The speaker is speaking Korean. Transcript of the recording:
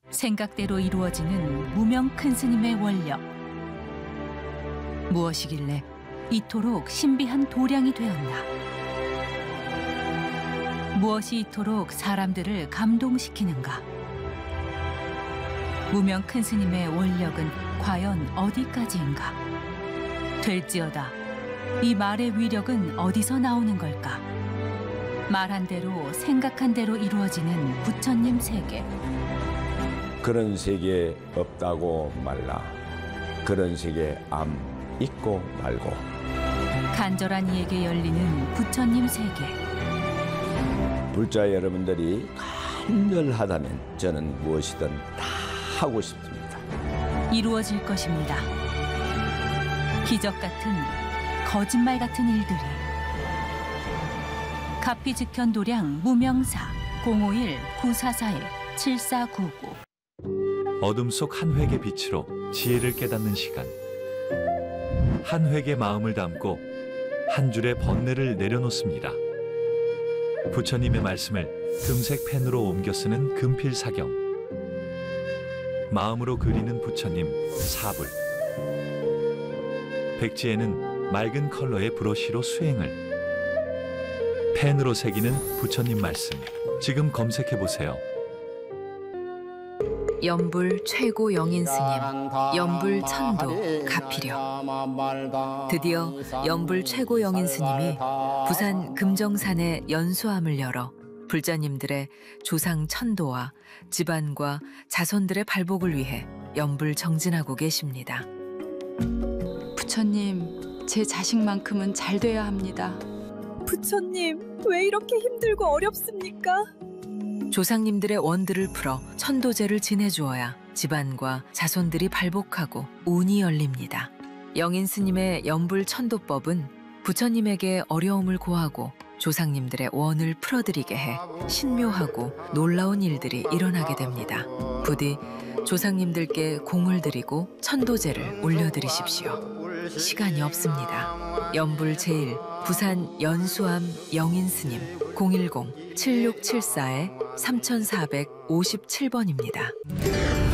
생각대로 이루어지는 무명 큰 스님의 원력. 무엇이길래 이토록 신비한 도량이 되었나? 무엇이 이토록 사람들을 감동시키는가? 무명 큰 스님의 원력은 과연 어디까지인가? 될지어다, 이 말의 위력은 어디서 나오는 걸까? 말한 대로 생각한 대로 이루어지는 부처님 세계. 그런 세계 없다고 말라. 그런 세계 암 있고 말고. 간절한 이에게 열리는 부처님 세계. 불자 여러분들이 간절하다면 저는 무엇이든 다 하고 싶습니다. 이루어질 것입니다. 기적 같은, 거짓말 같은 일들이. 가피즉현도량 무명사 051-944-7499. 어둠 속 한 획의 빛으로 지혜를 깨닫는 시간. 한 획의 마음을 담고 한 줄의 번뇌를 내려놓습니다. 부처님의 말씀을 금색 펜으로 옮겨 쓰는 금필사경. 마음으로 그리는 부처님 사불. 백지에는 맑은 컬러의 브러쉬로 수행을. 펜으로 새기는 부처님 말씀. 지금 검색해보세요. 연불 최고 영인 스님, 연불 천도 가피려. 드디어 연불 최고 영인 스님이 부산 금정산의 연수함을 열어 불자님들의 조상 천도와 집안과 자손들의 발복을 위해 연불 정진하고 계십니다. 부처님, 제 자식만큼은 잘 돼야 합니다. 부처님, 왜 이렇게 힘들고 어렵습니까? 조상님들의 원들을 풀어 천도제를 지내주어야 집안과 자손들이 발복하고 운이 열립니다. 영인 스님의 연불 천도법은 부처님에게 어려움을 고하고 조상님들의 원을 풀어드리게 해 신묘하고 놀라운 일들이 일어나게 됩니다. 부디 조상님들께 공을 드리고 천도제를 올려드리십시오. 시간이 없습니다. 연불 제1 부산 연수암 영인 스님 010-7674-3457번입니다.